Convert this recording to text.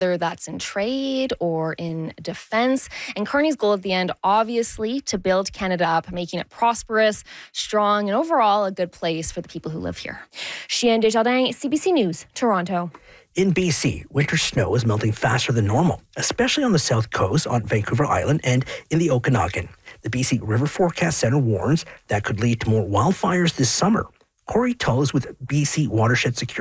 whether that's in trade or in defense. And Carney's goal at the end, obviously, to build Canada up, making it prosperous, strong, and overall a good place for the people who live here. Chien Desjardins, CBC News, Toronto. In BC, winter snow is melting faster than normal, especially on the south coast, on Vancouver Island, and in the Okanagan. The BC River Forecast Centre warns that could lead to more wildfires this summer. Corey Tull is with BC Watershed Security.